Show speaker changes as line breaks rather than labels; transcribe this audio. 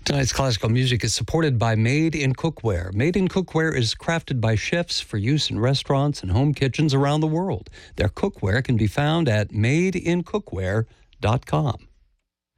Tonight's classical music is supported by Made in Cookware. Made in Cookware is crafted by chefs for use in restaurants and home kitchens around the world. Their cookware can be found at madeincookware.com.